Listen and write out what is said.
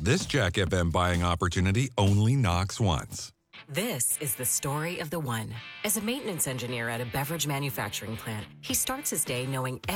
This Jack FM buying opportunity only knocks once. This is the story of the one. As a maintenance engineer at a beverage manufacturing plant, he starts his day knowing